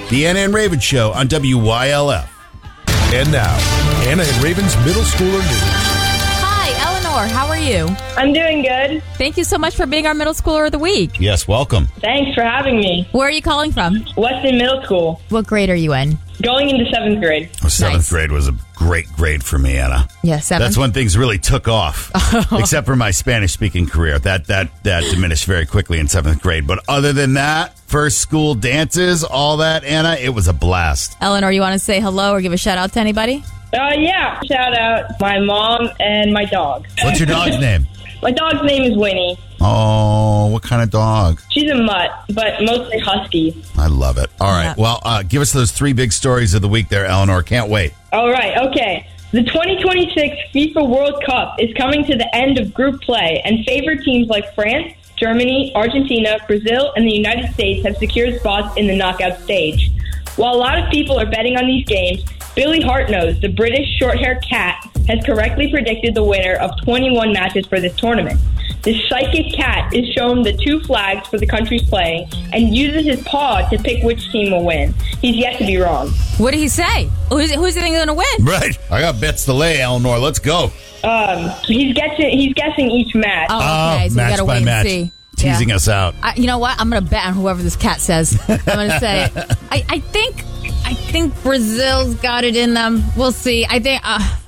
The Anna and Raven Show on WYLF. And now, Anna and Raven's Middle Schooler News. Hi, Eleanor. How are you? I'm doing good. Thank you so much for being our Middle Schooler of the Week. Yes, welcome. Thanks for having me. Where are you calling from? Weston Middle School. What grade are you in? Going into 7th grade. Seventh Nice. grade was a great grade for me, Anna. Yeah, 7th. That's when things really took off, except for my Spanish-speaking career. That diminished very quickly in 7th grade. But other than that, first school dances, all that, Anna, it was a blast. Eleanor, you want to say hello or give a shout out to anybody? Yeah. Shout out my mom and my dog. What's your dog's name? My dog's name is Winnie. Oh, what kind of dog? She's a mutt, but mostly husky. I love it. All right. Yeah. Well, give us those 3 big stories of the week there, Eleanor. Can't wait. All right, okay. The 2026 FIFA World Cup is coming to the end of group play, and favored teams like France, Germany, Argentina, Brazil, and the United States have secured spots in the knockout stage. While a lot of people are betting on these games, Billy Hartnose, the British short-haired cat, has correctly predicted the winner of 21 matches for this tournament. This psychic cat is shown the 2 flags for the countries playing and uses his paw to pick which team will win. He's yet to be wrong. What did he say? Who's he think going to win? Right. I got bets to lay, Eleanor. Let's go. He's guessing each match. Oh, okay. So we match got to by wait match. and see. Teasing Yeah. us out. You know what? I'm going to bet on whoever this cat says. I'm going to say, I think Brazil's got it in them. We'll see. I think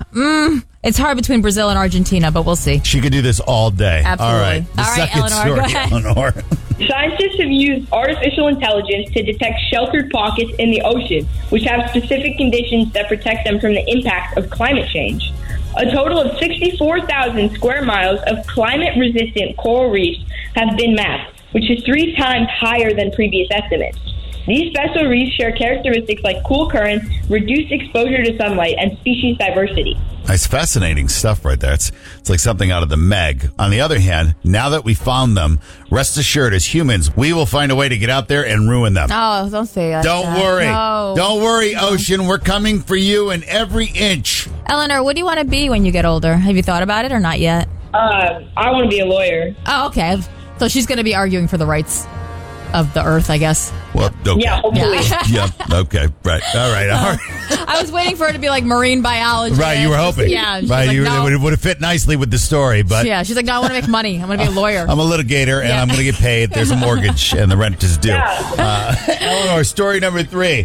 it's hard between Brazil and Argentina, but we'll see. She could do this all day. Absolutely. All right. The All right, second Eleanor, story, go ahead. Eleanor. Scientists have used artificial intelligence to detect sheltered pockets in the ocean, which have specific conditions that protect them from the impact of climate change. A total of 64,000 square miles of climate-resistant coral reefs have been mapped, which is 3 times higher than previous estimates. These special reefs share characteristics like cool currents, reduced exposure to sunlight, and species diversity. That's fascinating stuff right there. It's like something out of the Meg. On the other hand, now that we found them, rest assured, as humans, we will find a way to get out there and ruin them. Oh, don't say that. Don't worry. No. Don't worry, Ocean. We're coming for you in every inch. Eleanor, what do you want to be when you get older? Have you thought about it or not yet? I want to be a lawyer. Oh, okay. So she's going to be arguing for the rights of the earth, I guess. Well, okay. Yeah, hopefully. Yeah, okay, right. All right. I was waiting for her to be like marine biology. Right, you were hoping. Yeah. She's Right, like, no. it would have fit nicely with the story, but Yeah, she's like, no, I want to make money. I'm going to be a lawyer. I'm a litigator, and Yeah. I'm going to get paid. There's a mortgage, and the rent is due. Yeah. Eleanor, story number 3.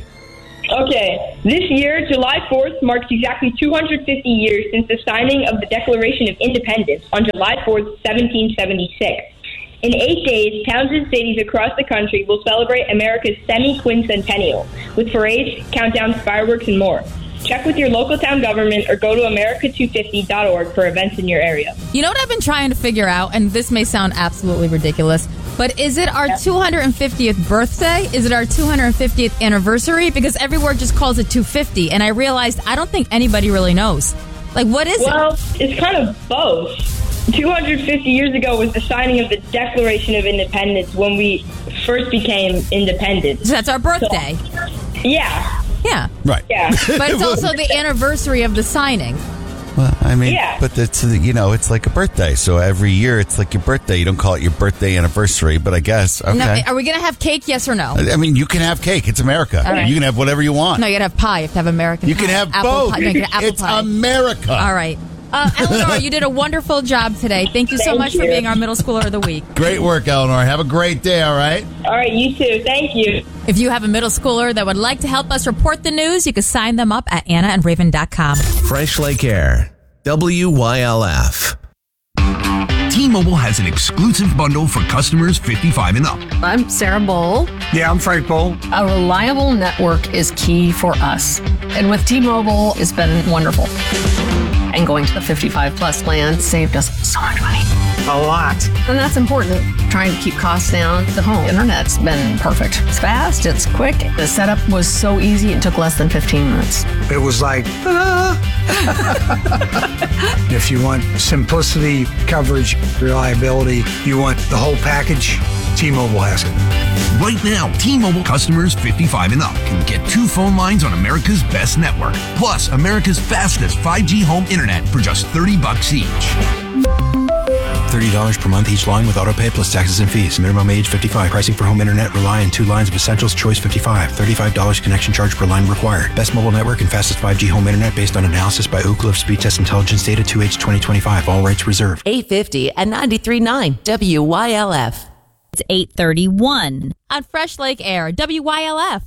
Okay, this year, July 4th, marks exactly 250 years since the signing of the Declaration of Independence on July 4th, 1776. In 8 days, towns and cities across the country will celebrate America's semi-quincentennial, with parades, countdowns, fireworks, and more. Check with your local town government or go to america250.org for events in your area. You know what I've been trying to figure out, and this may sound absolutely ridiculous, but is it our 250th birthday? Is it our 250th anniversary? Because everywhere just calls it 250, and I realized I don't think anybody really knows. Like, what is it? Well, it's kind of both. 250 years ago was the signing of the Declaration of Independence when we first became independent. So that's our birthday. Yeah, Yeah. Right. yeah. But it's also the anniversary of the signing. Well, I mean, Yeah. but it's, it's like a birthday. So every year it's like your birthday. You don't call it your birthday anniversary, but I guess, okay. Now, are we going to have cake, yes or no? I mean, you can have cake. It's America. right. You can have whatever you want. No, you got to have pie. You have to have American You pie. can have apple both. Pie. No, you can have apple It's pie. America. All right. Eleanor, you did a wonderful job today. Thank you so Thank much for you. being our Middle Schooler of the Week. Great work, Eleanor. Have a great day, all right? All right, you too. Thank you. If you have a middle schooler that would like to help us report the news, you can sign them up at AnnaandRaven.com. Fresh Lake Air. WYLF. T-Mobile has an exclusive bundle for customers 55 and up. I'm Sarah Bowl. Yeah, I'm Frank Bowl. A reliable network is key for us. And with T-Mobile, it's been wonderful. And going to the 55 plus plan saved us so much money. A lot. And that's important. Trying to keep costs down. The home internet's been perfect. It's fast, it's quick. The setup was so easy, it took less than 15 minutes. It was like, If you want simplicity, coverage, reliability, you want the whole package, T-Mobile has it. Right now, T-Mobile customers 55 and up can get 2 phone lines on America's best network, plus America's fastest 5G home internet for just $30 each. $30 per month each line with autopay plus taxes and fees. Minimum age 55. Pricing for home internet rely on 2 lines of Essentials Choice 55. $35 connection charge per line required. Best mobile network and fastest 5G home internet based on analysis by Ookla of Speed Test Intelligence data 2H 2025. All rights reserved. 850 and 93.9 WYLF. It's 8:31 on Fresh Lake Air, WYLF.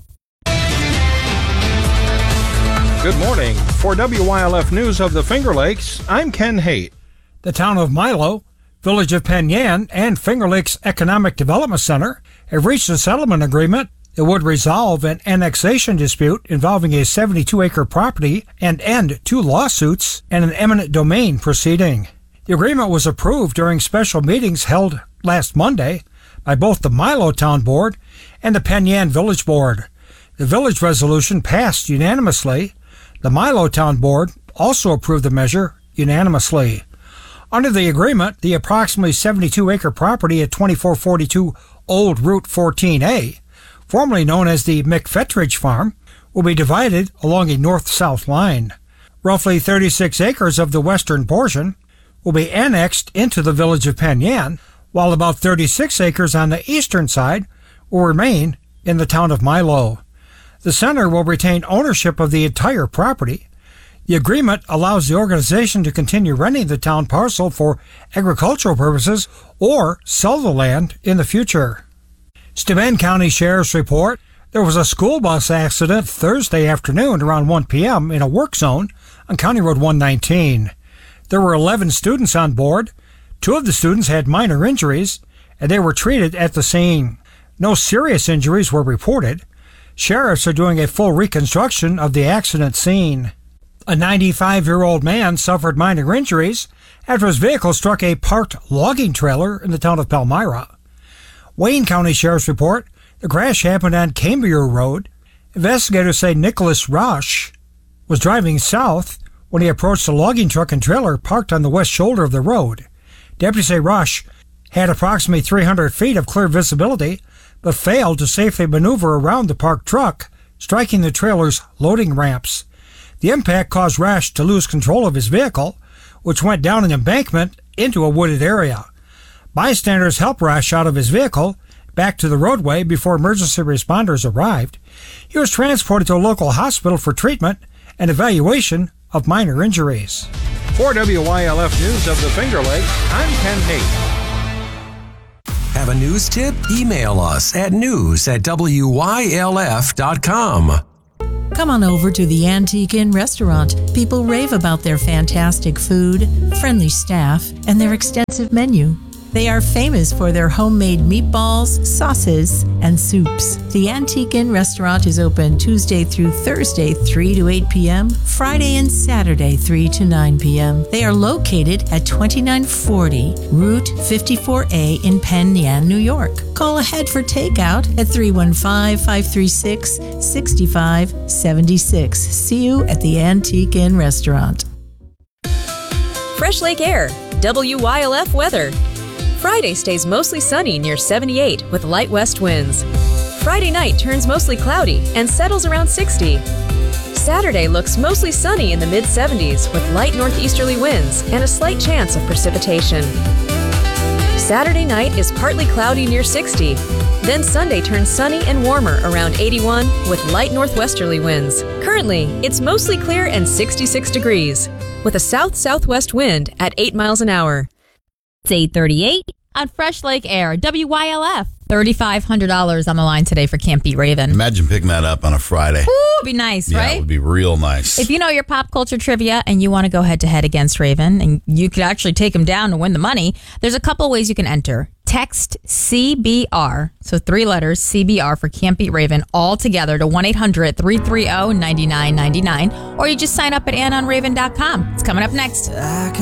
Good morning. For WYLF News of the Finger Lakes, I'm Ken Haight. The town of Milo, Village of Penn Yan, and Finger Lakes Economic Development Center have reached a settlement agreement that would resolve an annexation dispute involving a 72-acre property and end 2 lawsuits and an eminent domain proceeding. The agreement was approved during special meetings held last Monday by both the Milo Town Board and the Penn Yan Village Board. The village resolution passed unanimously. The Milo Town Board also approved the measure unanimously. Under the agreement, the approximately 72-acre property at 2442 Old Route 14A, formerly known as the McFetridge Farm, will be divided along a north-south line. Roughly 36 acres of the western portion will be annexed into the village of Penn Yan, while about 36 acres on the eastern side will remain in the town of Milo. The center will retain ownership of the entire property. The agreement allows the organization to continue renting the town parcel for agricultural purposes or sell the land in the future. Steuben County Sheriff's report, there was a school bus accident Thursday afternoon around 1 p.m. in a work zone on County Road 119. There were 11 students on board. 2 of the students had minor injuries, and they were treated at the scene. No serious injuries were reported. Sheriffs are doing a full reconstruction of the accident scene. A 95-year-old man suffered minor injuries after his vehicle struck a parked logging trailer in the town of Palmyra. Wayne County Sheriff's report, the crash happened on Cambria Road. Investigators say Nicholas Rush was driving south when he approached a logging truck and trailer parked on the west shoulder of the road. Deputies say Rush had approximately 300 feet of clear visibility, but failed to safely maneuver around the parked truck, striking the trailer's loading ramps. The impact caused Rush to lose control of his vehicle, which went down an embankment into a wooded area. Bystanders helped Rush out of his vehicle back to the roadway before emergency responders arrived. He was transported to a local hospital for treatment and evaluation of minor injuries. For WYLF News of the Finger Lakes, I'm Ken Haight. Have a news tip? Email us at news@WYLF.com. Come on over to the Antique Inn restaurant. People rave about their fantastic food, friendly staff, and their extensive menu. They are famous for their homemade meatballs, sauces, and soups. The Antique Inn restaurant is open Tuesday through Thursday, 3 to 8 p.m., Friday and Saturday, 3 to 9 p.m. They are located at 2940 Route 54A in Penn Yan, New York. Call ahead for takeout at 315-536-6576. See you at the Antique Inn restaurant. Fresh Lake Air, WYLF weather. Friday stays mostly sunny near 78 with light west winds. Friday night turns mostly cloudy and settles around 60. Saturday looks mostly sunny in the mid-70s with light northeasterly winds and a slight chance of precipitation. Saturday night is partly cloudy near 60. Then Sunday turns sunny and warmer around 81 with light northwesterly winds. Currently, it's mostly clear and 66 degrees with a south-southwest wind at 8 miles an hour. It's 8:38 on Fresh Lake Air, WYLF. $3,500 on the line today for Can't Beat Raven. Imagine picking that up on a Friday. Ooh, it'd be nice, right? Yeah, it would be real nice. If you know your pop culture trivia and you want to go head-to-head against Raven, and you could actually take him down to win the money, there's a couple ways you can enter. Text CBR, so 3 letters, CBR for Can't Beat Raven, all together to 1-800-330-9999, or you just sign up at AnnOnRaven.com. It's coming up next.